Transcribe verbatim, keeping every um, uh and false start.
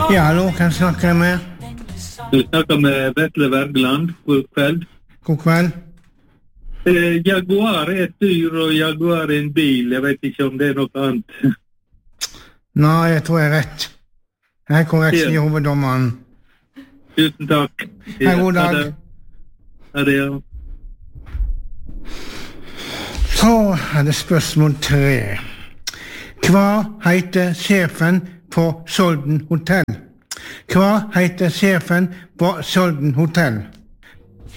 Ja, hallo, hvem snakker jeg med? Du snakker med Vetle Wergeland. God kveld. God kveld. Eh, Jaguar er et dyr, og Jaguar er en bil. Jeg vet ikke om det er noe annet. Nei, jeg tror jeg er rett. Jeg er korrekt, sier Ja. hoveddommeren. Tusen takk. Hei, god dag. Ha det. Ha det, ja. Så er det spørsmål tre. Hva heter sjefen på Solden Hotel? Hva heter sjefen på Solden Hotel?